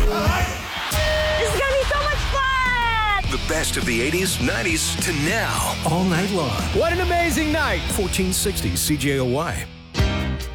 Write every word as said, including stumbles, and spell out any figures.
This is gonna be so much fun! The best of the eighties, nineties to now. All night long. What an amazing night! fourteen sixty C J O Y.